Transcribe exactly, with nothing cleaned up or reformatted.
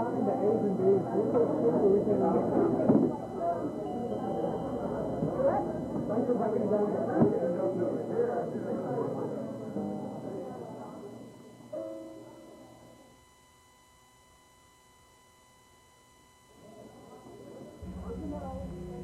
down into A's and B's. We're so super we can. Thanks for breaking it down.